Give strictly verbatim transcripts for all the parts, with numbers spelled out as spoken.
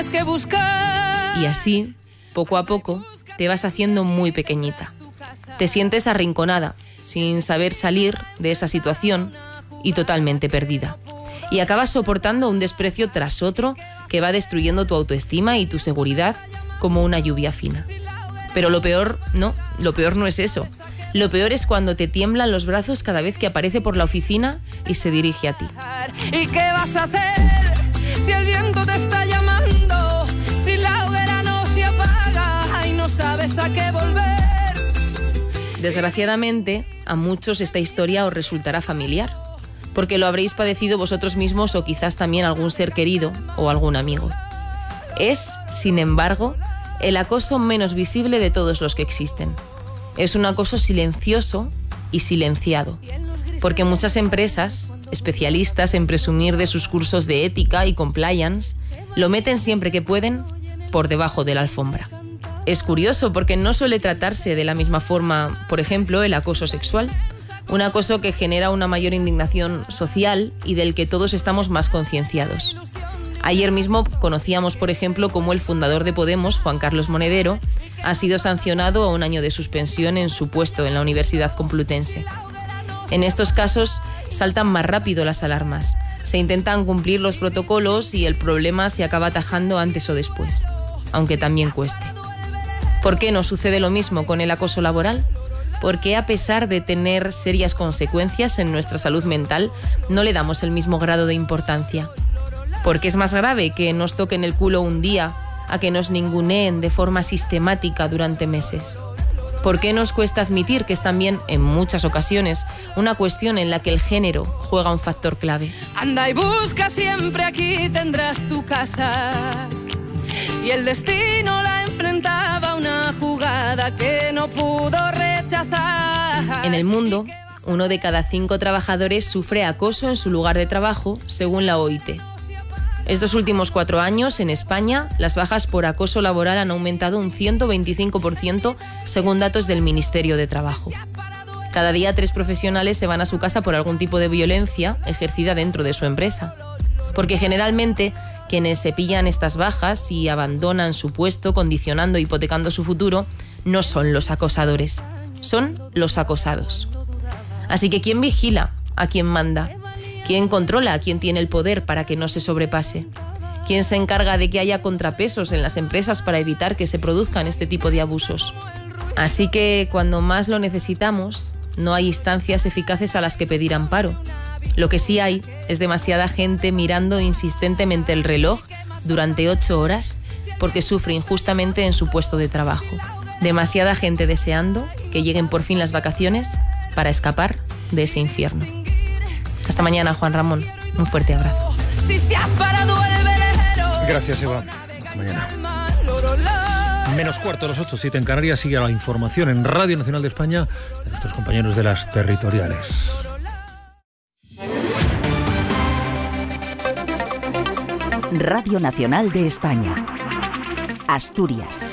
que buscar. Y así, poco a poco, te vas haciendo muy pequeñita. Te sientes arrinconada, sin saber salir de esa situación y totalmente perdida. Y acabas soportando un desprecio tras otro que va destruyendo tu autoestima y tu seguridad como una lluvia fina. Pero lo peor, no, lo peor no es eso. Lo peor es cuando te tiemblan los brazos cada vez que aparece por la oficina y se dirige a ti. ¿Y qué vas a hacer si el viento te está llamando? Si la hoguera no se apaga y no sabes a qué volver. Desgraciadamente, a muchos esta historia os resultará familiar, porque lo habréis padecido vosotros mismos o quizás también algún ser querido o algún amigo. Es, sin embargo, el acoso menos visible de todos los que existen. Es un acoso silencioso y silenciado, porque muchas empresas, especialistas en presumir de sus cursos de ética y compliance, lo meten siempre que pueden por debajo de la alfombra. Es curioso porque no suele tratarse de la misma forma, por ejemplo, el acoso sexual, un acoso que genera una mayor indignación social y del que todos estamos más concienciados. Ayer mismo conocíamos, por ejemplo, cómo el fundador de Podemos, Juan Carlos Monedero, ha sido sancionado a un año de suspensión en su puesto en la Universidad Complutense. En estos casos saltan más rápido las alarmas, se intentan cumplir los protocolos y el problema se acaba atajando antes o después, aunque también cueste. ¿Por qué no sucede lo mismo con el acoso laboral? Porque a pesar de tener serias consecuencias en nuestra salud mental, no le damos el mismo grado de importancia. Porque es más grave que nos toquen el culo un día a que nos ninguneen de forma sistemática durante meses. ¿Por qué nos cuesta admitir que es también, en muchas ocasiones, una cuestión en la que el género juega un factor clave? Anda y busca siempre, aquí tendrás tu casa. Y el destino la enfrentaba a una jugada que no pudo rechazar. En el mundo, uno de cada cinco trabajadores sufre acoso en su lugar de trabajo, según la O I T. Estos últimos cuatro años, en España, las bajas por acoso laboral han aumentado un ciento veinticinco por ciento, según datos del Ministerio de Trabajo. Cada día tres profesionales se van a su casa por algún tipo de violencia ejercida dentro de su empresa. Porque generalmente quienes se pillan estas bajas y abandonan su puesto, condicionando e hipotecando su futuro, no son los acosadores, son los acosados. Así que ¿quién vigila a quién manda? ¿Quién controla a quién tiene el poder para que no se sobrepase? ¿Quién se encarga de que haya contrapesos en las empresas para evitar que se produzcan este tipo de abusos? Así que cuando más lo necesitamos, no hay instancias eficaces a las que pedir amparo. Lo que sí hay es demasiada gente mirando insistentemente el reloj durante ocho horas porque sufre injustamente en su puesto de trabajo. Demasiada gente deseando que lleguen por fin las vacaciones para escapar de ese infierno. Hasta mañana, Juan Ramón. Un fuerte abrazo. Gracias, Eva. Hasta mañana. Menos cuarto, los ocho, siete en Canarias. Sigue la información en Radio Nacional de España de nuestros compañeros de las territoriales. Radio Nacional de España. Asturias.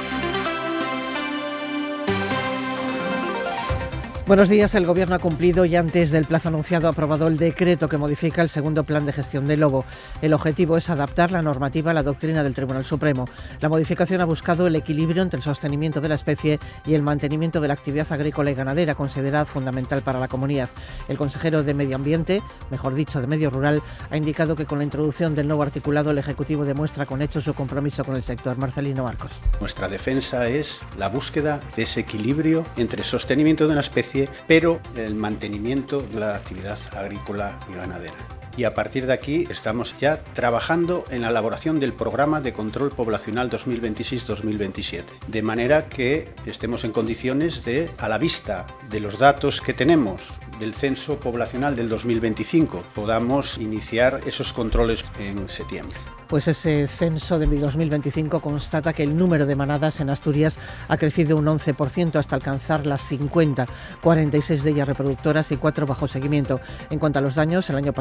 Buenos días. El Gobierno ha cumplido y antes del plazo anunciado ha aprobado el decreto que modifica el segundo plan de gestión del lobo. El objetivo es adaptar la normativa a la doctrina del Tribunal Supremo. La modificación ha buscado el equilibrio entre el sostenimiento de la especie y el mantenimiento de la actividad agrícola y ganadera, considerada fundamental para la comunidad. El consejero de Medio Ambiente, mejor dicho, de Medio Rural, ha indicado que con la introducción del nuevo articulado el Ejecutivo demuestra con hechos su compromiso con el sector. Marcelino Marcos. Nuestra defensa es la búsqueda de ese equilibrio entre sostenimiento de una especie pero el mantenimiento de la actividad agrícola y ganadera. Y a partir de aquí estamos ya trabajando en la elaboración del programa de control poblacional dos mil veintiséis dos mil veintisiete, de manera que estemos en condiciones de, a la vista de los datos que tenemos del censo poblacional del dos mil veinticinco, podamos iniciar esos controles en septiembre. Pues ese censo de dos mil veinticinco constata que el número de manadas en Asturias ha crecido un once por ciento hasta alcanzar las cincuenta, cuarenta y seis de ellas reproductoras y cuatro bajo seguimiento. En cuanto a los daños, el año pasado fueron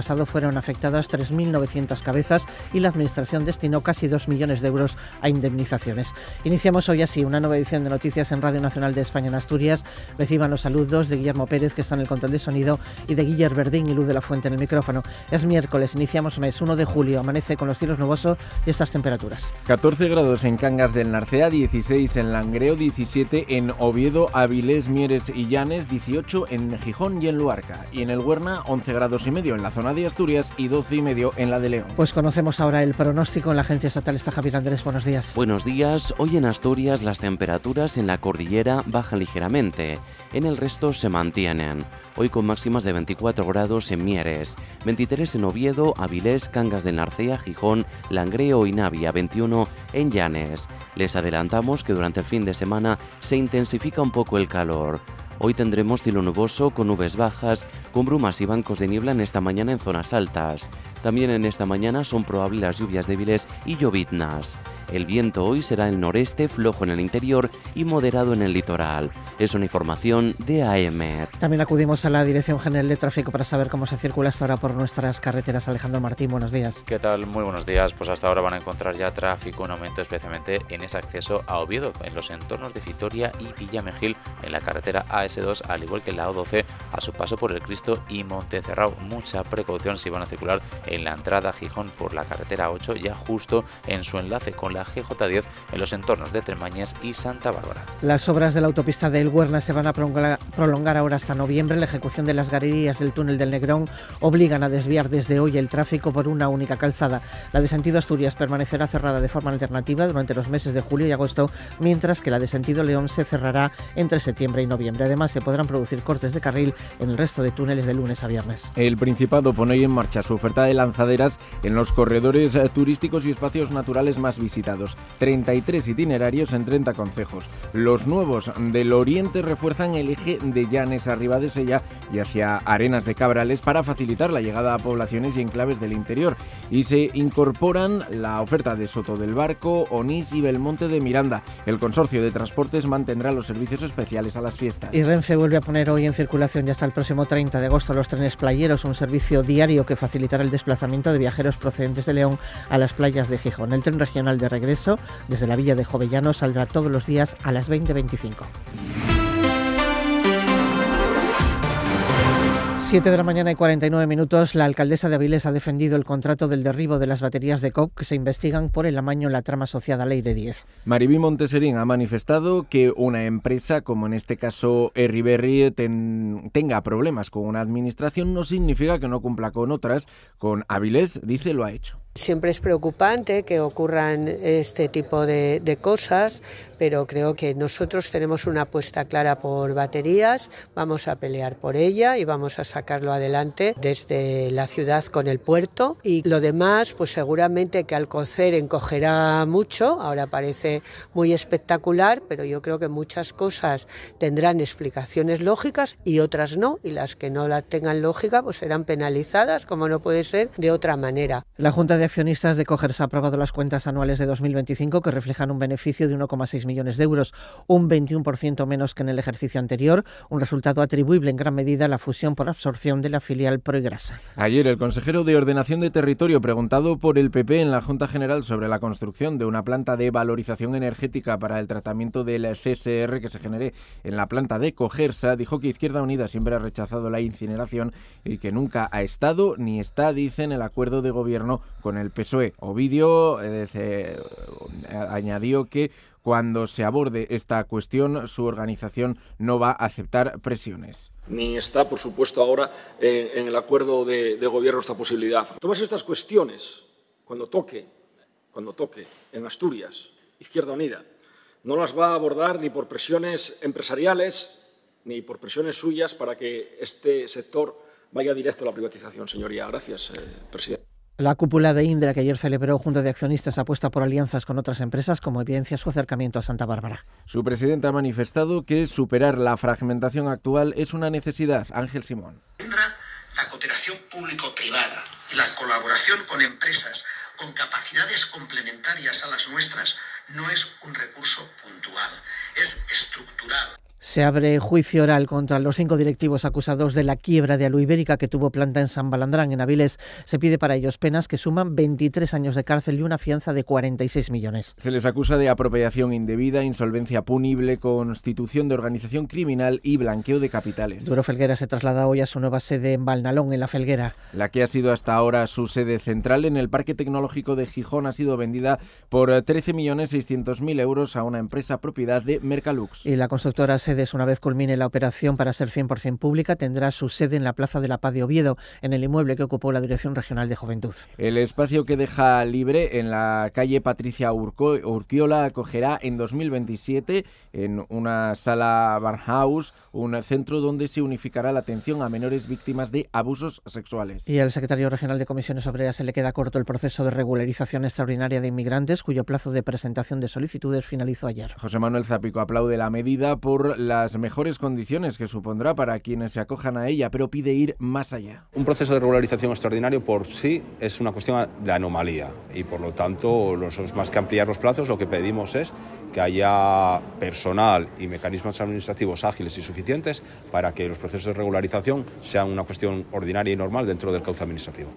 fueron afectadas tres mil novecientas cabezas y la Administración destinó casi dos millones de euros a indemnizaciones. Iniciamos hoy así una nueva edición de noticias en Radio Nacional de España en Asturias. Reciban los saludos de Guillermo Pérez, que está en el control de sonido, y de Guillermo Verdín y Luz de la Fuente en el micrófono. Es miércoles, iniciamos mes uno de julio, amanece con los cielos nubosos y estas temperaturas. catorce grados en Cangas del Narcea, dieciséis en Langreo, diecisiete en Oviedo, Avilés, Mieres y Llanes, dieciocho en Gijón y en Luarca. Y en el Huerna, once grados y medio en la zona de Asturias y doce y medio en la de León. Pues conocemos ahora el pronóstico en la Agencia Estatal. Está Javier Andrés, buenos días. Buenos días. Hoy en Asturias las temperaturas en la cordillera bajan ligeramente. En el resto se mantienen. Hoy con máximas de veinticuatro grados en Mieres, veintitrés en Oviedo, Avilés, Cangas del Narcea, Gijón, Langreo y Navia, veintiuno en Llanes. Les adelantamos que durante el fin de semana se intensifica un poco el calor. Hoy tendremos cielo nuboso con nubes bajas, con brumas y bancos de niebla en esta mañana en zonas altas. También en esta mañana son probables las lluvias débiles y lloviznas. El viento hoy será el noreste, flojo en el interior y moderado en el litoral. Es una información de A M. También acudimos a la Dirección General de Tráfico para saber cómo se circula hasta ahora por nuestras carreteras. Alejandro Martín, buenos días. ¿Qué tal? Muy buenos días. Pues hasta ahora van a encontrar ya tráfico en aumento, especialmente en ese acceso a Oviedo, en los entornos de Vitoria y Villamejil, en la carretera A S dos, al igual que en la O doce, a su paso por el Cristo y Montecerrao. Mucha precaución si van a circular en la entrada a Gijón por la carretera ocho, ya justo en su enlace con la G J diez en los entornos de Tremañes y Santa Bárbara. Las obras de la autopista del Huerna se van a prolongar ahora hasta noviembre. La ejecución de las galerías del túnel del Negrón obligan a desviar desde hoy el tráfico por una única calzada. La de sentido Asturias permanecerá cerrada de forma alternativa durante los meses de julio y agosto, mientras que la de sentido León se cerrará entre septiembre y noviembre. Además, se podrán producir cortes de carril en el resto de túneles de lunes a viernes. El Principado pone hoy en marcha su oferta de lanzaderas en los corredores turísticos y espacios naturales más visitados. treinta y tres itinerarios en treinta concejos. Los nuevos del Oriente refuerzan el eje de Llanes a Ribadesella y hacia Arenas de Cabrales para facilitar la llegada a poblaciones y enclaves del interior. Y se incorporan la oferta de Soto del Barco, Onís y Belmonte de Miranda. El Consorcio de Transportes mantendrá los servicios especiales a las fiestas. Y Renfe vuelve a poner hoy en circulación ya hasta el próximo treinta de agosto los trenes playeros, un servicio diario que facilitará el desplazamiento de viajeros procedentes de León a las playas de Gijón. El tren regional de regreso desde la villa de Jovellano saldrá todos los días a las veinte veinticinco. siete de la mañana y cuarenta y nueve minutos. La alcaldesa de Avilés ha defendido el contrato del derribo de las baterías de coque que se investigan por el amaño en la trama asociada al Leire diez. Maribí Monteserín ha manifestado que una empresa, como en este caso Erriberri, ten, tenga problemas con una administración no significa que no cumpla con otras. Con Avilés, dice, lo ha hecho. Siempre es preocupante que ocurran este tipo de, de cosas, pero creo que nosotros tenemos una apuesta clara por baterías, vamos a pelear por ella y vamos a sacarlo adelante desde la ciudad con el puerto. Y lo demás, pues seguramente que Alcocer encogerá mucho, ahora parece muy espectacular, pero yo creo que muchas cosas tendrán explicaciones lógicas y otras no, y las que no la tengan lógica pues serán penalizadas, como no puede ser de otra manera. La Junta de Accionistas de Coggers ha aprobado las cuentas anuales de dos mil veinticinco que reflejan un beneficio de uno coma seis millones de euros, un veintiuno por ciento menos que en el ejercicio anterior, un resultado atribuible en gran medida a la fusión por absorción de la filial Proigrasa. Ayer el consejero de Ordenación de Territorio, preguntado por el P P en la Junta General sobre la construcción de una planta de valorización energética para el tratamiento del C S R que se genere en la planta de Cogersa, dijo que Izquierda Unida siempre ha rechazado la incineración y que nunca ha estado ni está, dice, en el acuerdo de gobierno con el P S O E. Ovidio eh, eh, añadió que cuando se aborde esta cuestión, su organización no va a aceptar presiones. Ni está, por supuesto, ahora eh, en el acuerdo de, de gobierno esta posibilidad. Todas estas cuestiones, cuando toque, cuando toque en Asturias, Izquierda Unida, no las va a abordar ni por presiones empresariales ni por presiones suyas para que este sector vaya directo a la privatización, señoría. Gracias, eh, presidente. La cúpula de Indra, que ayer celebró Junta de Accionistas, apuesta por alianzas con otras empresas, como evidencia su acercamiento a Santa Bárbara. Su presidente ha manifestado que superar la fragmentación actual es una necesidad. Ángel Simón. Indra, la cooperación público-privada y la colaboración con empresas con capacidades complementarias a las nuestras no es un recurso puntual, es estructural. Se abre juicio oral contra los cinco directivos acusados de la quiebra de Aluibérica que tuvo planta en San Balandrán, en Avilés. Se pide para ellos penas que suman veintitrés años de cárcel y una fianza de cuarenta y seis millones. Se les acusa de apropiación indebida, insolvencia punible, constitución de organización criminal y blanqueo de capitales. Duro Felguera se traslada hoy a su nueva sede en Valnalón, en La Felguera. La que ha sido hasta ahora su sede central en el Parque Tecnológico de Gijón ha sido vendida por trece millones seiscientos mil euros a una empresa propiedad de Mercalux. Y la constructora Sedes, una vez culmine la operación para ser cien por ciento pública, tendrá su sede en la Plaza de la Paz de Oviedo, en el inmueble que ocupó la Dirección Regional de Juventud. El espacio que deja libre en la calle Patricia Urco, Urquiola acogerá en dos mil veintisiete en una sala Barnhouse un centro donde se unificará la atención a menores víctimas de abusos sexuales. Y al secretario regional de Comisiones Obreras se le queda corto el proceso de regularización extraordinaria de inmigrantes, cuyo plazo de presentación de solicitudes finalizó ayer. José Manuel Zapico aplaude la medida por las mejores condiciones que supondrá para quienes se acojan a ella, pero pide ir más allá. Un proceso de regularización extraordinario por sí es una cuestión de anomalía y por lo tanto nosotros, más que ampliar los plazos, lo que pedimos es que haya personal y mecanismos administrativos ágiles y suficientes para que los procesos de regularización sean una cuestión ordinaria y normal dentro del cauce administrativo.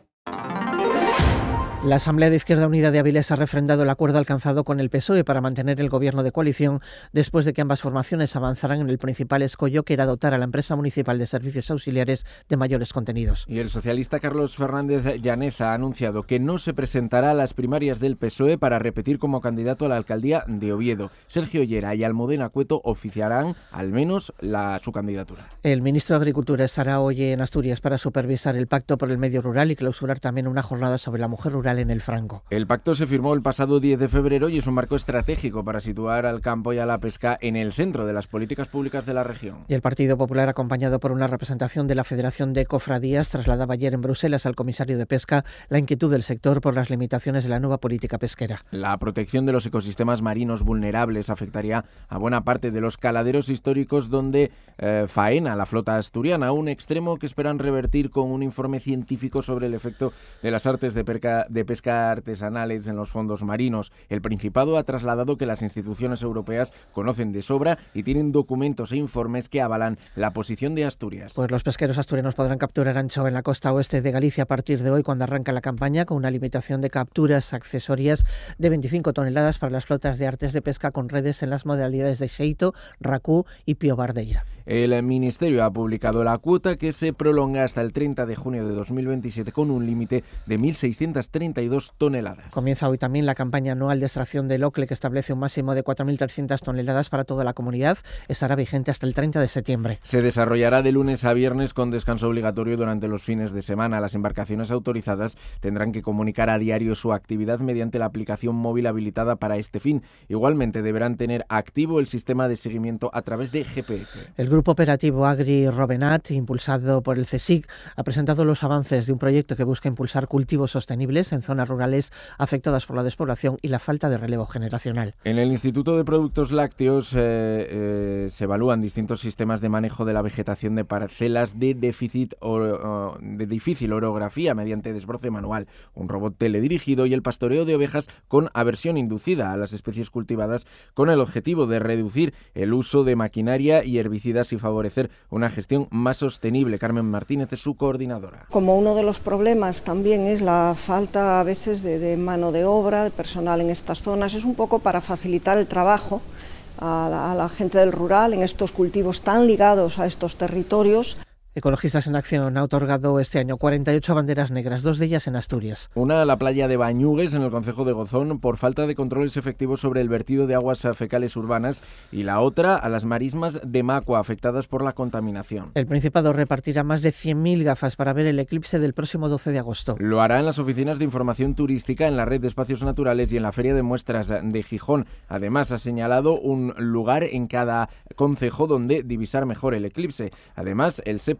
La Asamblea de Izquierda Unida de Avilés ha refrendado el acuerdo alcanzado con el P S O E para mantener el gobierno de coalición después de que ambas formaciones avanzaran en el principal escollo, que era dotar a la empresa municipal de servicios auxiliares de mayores contenidos. Y el socialista Carlos Fernández Llaneza ha anunciado que no se presentará a las primarias del P S O E para repetir como candidato a la alcaldía de Oviedo. Sergio Llera y Almudena Cueto oficiarán al menos la, su candidatura. El ministro de Agricultura estará hoy en Asturias para supervisar el pacto por el medio rural y clausurar también una jornada sobre la mujer rural en el Franco. El pacto se firmó el pasado diez de febrero y es un marco estratégico para situar al campo y a la pesca en el centro de las políticas públicas de la región. Y el Partido Popular, acompañado por una representación de la Federación de Cofradías, trasladaba ayer en Bruselas al comisario de Pesca la inquietud del sector por las limitaciones de la nueva política pesquera. La protección de los ecosistemas marinos vulnerables afectaría a buena parte de los caladeros históricos donde eh, faena la flota asturiana, un extremo que esperan revertir con un informe científico sobre el efecto de las artes de, perca, de pesca artesanales en los fondos marinos. El Principado ha trasladado que las instituciones europeas conocen de sobra y tienen documentos e informes que avalan la posición de Asturias. Pues los pesqueros asturianos podrán capturar anchoa en la costa oeste de Galicia a partir de hoy, cuando arranca la campaña, con una limitación de capturas accesorias de veinticinco toneladas para las flotas de artes de pesca con redes en las modalidades de xeito, racú y piobardeira. El Ministerio ha publicado la cuota, que se prolonga hasta el treinta de junio de dos mil veintisiete con un límite de mil seiscientas treinta y dos toneladas. Comienza hoy también la campaña anual de extracción del ocle, que establece un máximo de cuatro mil trescientas toneladas para toda la comunidad. Estará vigente hasta el treinta de septiembre. Se desarrollará de lunes a viernes con descanso obligatorio durante los fines de semana. Las embarcaciones autorizadas tendrán que comunicar a diario su actividad mediante la aplicación móvil habilitada para este fin. Igualmente deberán tener activo el sistema de seguimiento a través de G P S. El Grupo Operativo Agri Robenat, impulsado por el CSIC, ha presentado los avances de un proyecto que busca impulsar cultivos sostenibles en zonas rurales afectadas por la despoblación y la falta de relevo generacional. En el Instituto de Productos Lácteos eh, eh, se evalúan distintos sistemas de manejo de la vegetación de parcelas de, déficit o, de difícil orografía mediante desbroce manual, un robot teledirigido y el pastoreo de ovejas con aversión inducida a las especies cultivadas, con el objetivo de reducir el uso de maquinaria y herbicidas y favorecer una gestión más sostenible. Carmen Martínez es su coordinadora. Como uno de los problemas también es la falta a veces de, de mano de obra, de personal en estas zonas, es un poco para facilitar el trabajo a la, a la gente del rural en estos cultivos tan ligados a estos territorios. Ecologistas en Acción ha otorgado este año cuarenta y ocho banderas negras, dos de ellas en Asturias. Una a la playa de Bañugues, en el concejo de Gozón, por falta de controles efectivos sobre el vertido de aguas fecales urbanas, y la otra a las marismas de Macua, afectadas por la contaminación. El Principado repartirá más de cien mil gafas para ver el eclipse del próximo doce de agosto. Lo hará en las oficinas de información turística, en la red de espacios naturales y en la feria de muestras de Gijón. Además, ha señalado un lugar en cada concejo donde divisar mejor el eclipse. Además, el SEPA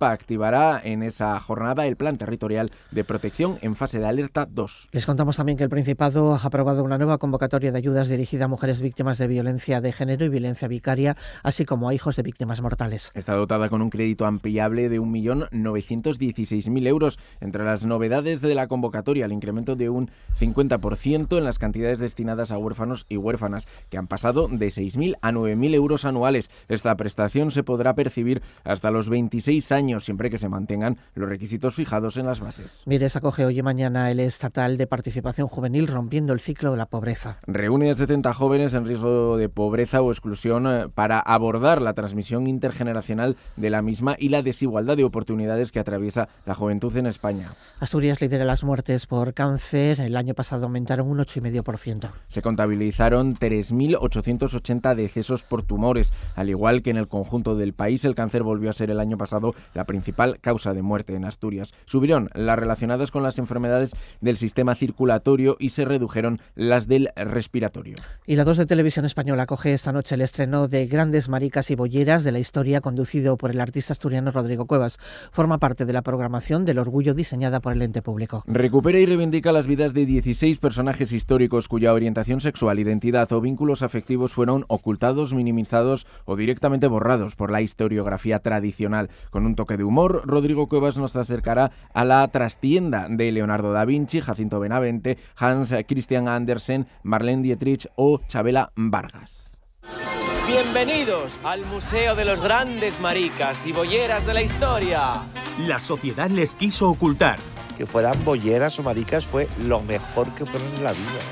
Cultura activará en esa jornada el Plan Territorial de Protección en fase de alerta dos. Les contamos también que el Principado ha aprobado una nueva convocatoria de ayudas dirigida a mujeres víctimas de violencia de género y violencia vicaria, así como a hijos de víctimas mortales. Está dotada con un crédito ampliable de un millón novecientos dieciséis mil euros. Entre las novedades de la convocatoria, el incremento de un cincuenta por ciento en las cantidades destinadas a huérfanos y huérfanas, que han pasado de seis mil a nueve mil euros anuales. Esta prestación se podrá percibir hasta los veintiséis años, siempre que se mantengan los requisitos fijados en las bases. Mires acoge hoy y mañana el estatal de participación juvenil Rompiendo el ciclo de la pobreza. Reúne a setenta jóvenes en riesgo de pobreza o exclusión para abordar la transmisión intergeneracional de la misma y la desigualdad de oportunidades que atraviesa la juventud en España. Asturias lidera las muertes por cáncer. El año pasado aumentaron un ocho coma cinco por ciento. Se contabilizaron tres mil ochocientos ochenta decesos por tumores. Al igual que en el conjunto del país, el cáncer volvió a ser el año pasado la principal causa de muerte en Asturias. Subieron las relacionadas con las enfermedades del sistema circulatorio y se redujeron las del respiratorio. Y la dos de Televisión Española acoge esta noche el estreno de Grandes Maricas y Bolleras de la historia, conducido por el artista asturiano Rodrigo Cuevas. Forma parte de la programación del Orgullo diseñada por el ente público. Recupera y reivindica las vidas de dieciséis personajes históricos cuya orientación sexual, identidad o vínculos afectivos fueron ocultados, minimizados o directamente borrados por la historiografía tradicional. Con un toque de humor, Rodrigo Cuevas nos acercará a la trastienda de Leonardo da Vinci, Jacinto Benavente, Hans Christian Andersen, Marlene Dietrich o Chabela Vargas. Bienvenidos al Museo de los Grandes Maricas y Bolleras de la Historia. La sociedad les quiso ocultar. Que fueran bolleras o maricas fue lo mejor que fueron en la vida.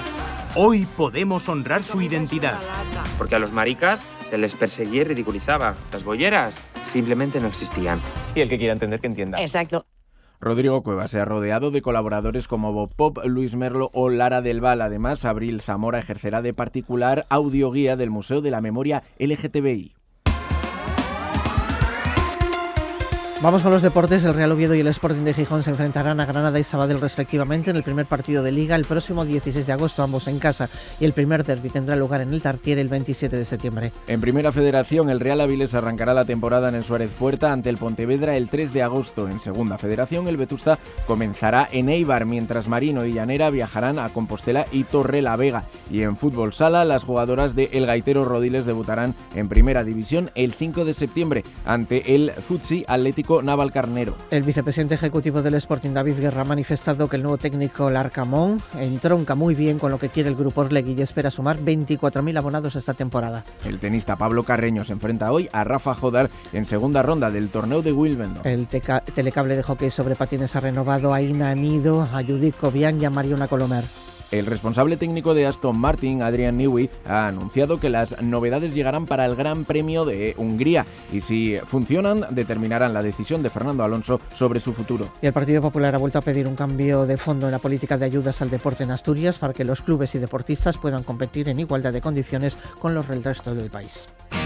Hoy podemos honrar su identidad. Porque a los maricas se les perseguía y ridiculizaba. Las bolleras simplemente no existían. Y el que quiera entender, que entienda. Exacto. Rodrigo Cuevas se ha rodeado de colaboradores como Bob Pop, Luis Merlo o Lara del Val. Además, Abril Zamora ejercerá de particular audioguía del Museo de la Memoria L G T B I. Vamos con los deportes. El Real Oviedo y el Sporting de Gijón se enfrentarán a Granada y Sabadell respectivamente en el primer partido de Liga el próximo dieciséis de agosto, ambos en casa, y el primer derbi tendrá lugar en el Tartiere el veintisiete de septiembre. En Primera Federación, el Real Avilés arrancará la temporada en el Suárez Puerta ante el Pontevedra el tres de agosto. En Segunda Federación, el Vetusta comenzará en Eibar, mientras Marino y Llanera viajarán a Compostela y Torrelavega. Y en Fútbol Sala, las jugadoras de El Gaitero Rodiles debutarán en Primera División el cinco de septiembre ante el Futsi Atlético Navalcarnero. El vicepresidente ejecutivo del Sporting, David Guerra, ha manifestado que el nuevo técnico Larcamón entronca muy bien con lo que quiere el grupo Orlegui y espera sumar veinticuatro mil abonados esta temporada. El tenista Pablo Carreño se enfrenta hoy a Rafa Jodar en segunda ronda del torneo de Wimbledon. El teca- telecable de hockey sobre patines ha renovado a Ina Anido, a Judith Cobian y a Mariona Colomer. El responsable técnico de Aston Martin, Adrian Newey, ha anunciado que las novedades llegarán para el Gran Premio de Hungría y si funcionan determinarán la decisión de Fernando Alonso sobre su futuro. Y el Partido Popular ha vuelto a pedir un cambio de fondo en la política de ayudas al deporte en Asturias para que los clubes y deportistas puedan competir en igualdad de condiciones con los del resto del país.